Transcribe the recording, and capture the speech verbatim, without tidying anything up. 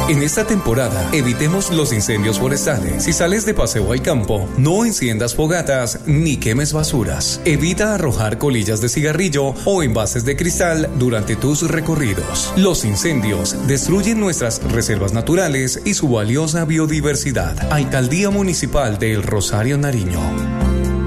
En esta temporada, evitemos los incendios forestales. Si sales de paseo al campo, no enciendas fogatas ni quemes basuras. Evita arrojar colillas de cigarrillo o envases de cristal durante tus recorridos. Los incendios destruyen nuestras reservas naturales y su valiosa biodiversidad. Alcaldía Municipal de El Rosario, Nariño.